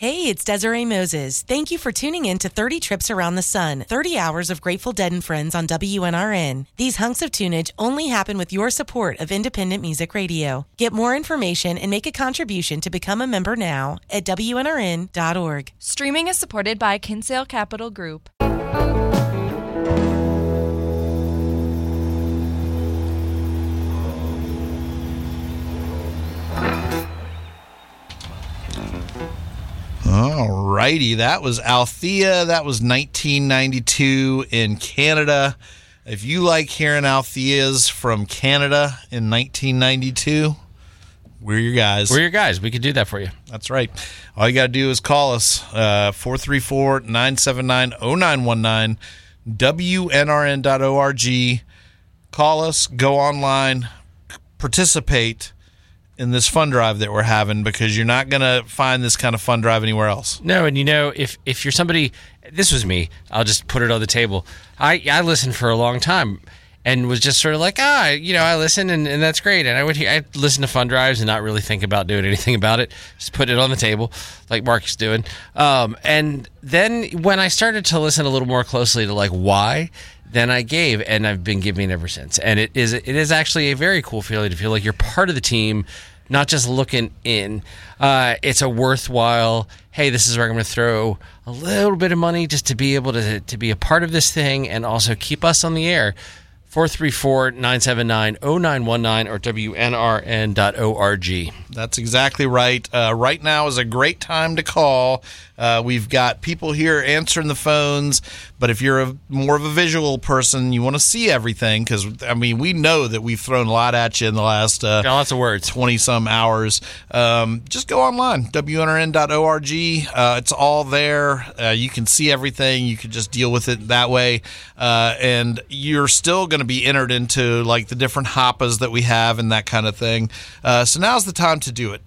Hey, it's Desiree Moses. Thank you for tuning in to 30 Trips Around the Sun, 30 hours of Grateful Dead and Friends on WNRN. These hunks of tunage only happen with your support of independent music radio. Get more information and make a contribution to become a member now at WNRN.org. Streaming is supported by Kinsale Capital Group. All righty, that was Althea. That was 1992 in Canada. If you like hearing Althea's from Canada in 1992, we're your guys. We're your guys. We could do that for you. That's right. All you got to do is call us, 434-979-0919, WNRN.org. Call us, go online, participate in this fund drive that we're having, because you're not going to find this kind of fund drive anywhere else. No, and if you're somebody, this was me, I'll just put it on the table. I listened for a long time and was just sort of like, I listen and that's great. And I'd listen to fund drives and not really think about doing anything about it. Just put it on the table like Mark's doing. And then when I started to listen a little more closely to like why, then I gave, and I've been giving ever since. And it is actually a very cool feeling to feel like you're part of the team, not just looking in. It's a worthwhile, hey, this is where I'm going to throw a little bit of money just to be able to be a part of this thing and also keep us on the air. 434-979-0919 or WNRN.org. That's exactly right. Right now is a great time to call. We've got people here answering the phones, but if you're more of a visual person, you want to see everything, because, we know that we've thrown a lot at you in the last lots of words, 20-some hours. Just go online, WNRN.org. It's all there. You can see everything. You can just deal with it that way. And you're still going to be entered into like the different hoppas that we have and that kind of thing. So now's the time to do it.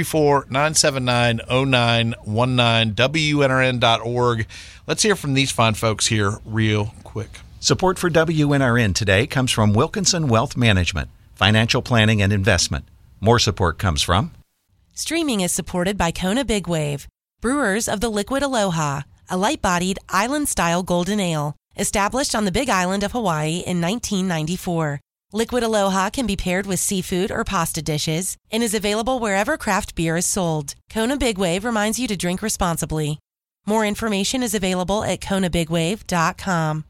434-979-0919, WNRN.org. Let's hear from these fine folks here real quick. Support for WNRN today comes from Wilkinson Wealth Management, financial planning and investment. More support comes from... Streaming is supported by Kona Big Wave, brewers of the Liquid Aloha, a light-bodied, island-style golden ale, established on the Big Island of Hawaii in 1994. Liquid Aloha can be paired with seafood or pasta dishes and is available wherever craft beer is sold. Kona Big Wave reminds you to drink responsibly. More information is available at konabigwave.com.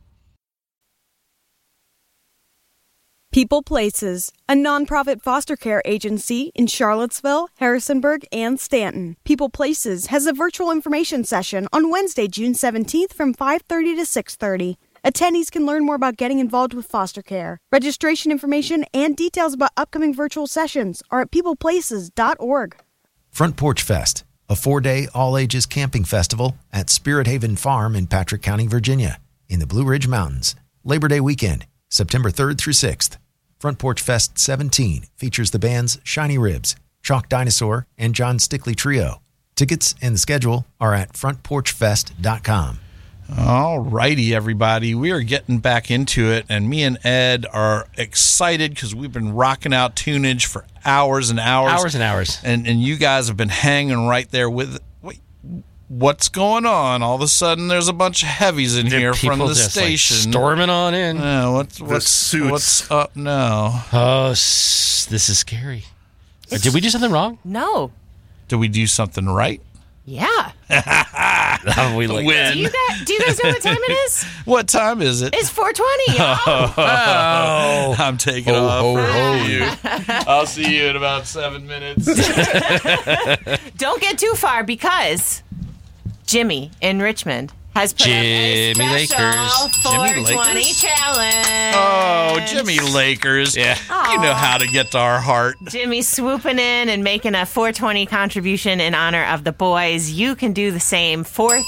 People Places, a nonprofit foster care agency in Charlottesville, Harrisonburg, and Stanton. People Places has a virtual information session on Wednesday, June 17th from 5:30 to 6:30. Attendees can learn more about getting involved with foster care. Registration information and details about upcoming virtual sessions are at peopleplaces.org. Front Porch Fest, a 4-day all-ages camping festival at Spirit Haven Farm in Patrick County, Virginia, in the Blue Ridge Mountains. Labor Day weekend, September 3rd through 6th. Front Porch Fest 17 features the bands Shiny Ribs, Chalk Dinosaur, and John Stickley Trio. Tickets and the schedule are at frontporchfest.com. All righty, everybody. We are getting back into it, and me and Ed are excited because we've been rocking out tunage for hours and hours. Hours and hours. And you guys have been hanging right there with it. Wait, what's going on? All of a sudden, there's a bunch of heavies in here from the station. Storming on in. What's up now? Oh, this is scary. Did we do something wrong? No. Did we do something right? Yeah. We win. Do you guys know what time it is? What time is it? It's 4:20, y'all. Oh. I'm taking off for you. I'll see you in about 7 minutes. Don't get too far, because Jimmy in Richmond has put up a special 420 challenge. Oh, Jimmy Lakers. Yeah. You know how to get to our heart. Jimmy's swooping in and making a 420 contribution in honor of the boys. You can do the same.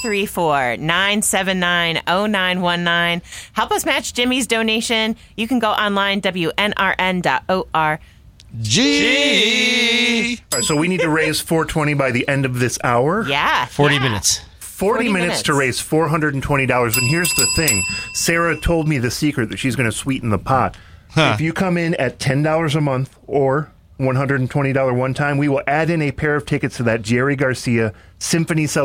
434-979-0919. Help us match Jimmy's donation. You can go online, WNRN.org. G. All right, so we need to raise 420 by the end of this hour? Yeah. 40 minutes. 40 minutes to raise $420. And here's the thing. Sarah told me the secret that she's going to sweeten the pot. If you come in at $10 a month or $120 one time, we will add in a pair of tickets to that Jerry Garcia Symphony Celebration